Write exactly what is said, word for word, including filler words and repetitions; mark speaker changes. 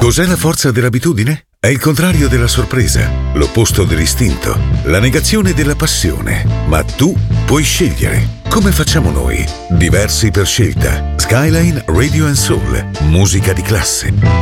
Speaker 1: Cos'è la forza dell'abitudine? È il contrario della sorpresa, l'opposto dell'istinto, la negazione della passione. Ma tu puoi scegliere. Come facciamo noi? Diversi per scelta. Skyline Radio and Soul. Musica di classe.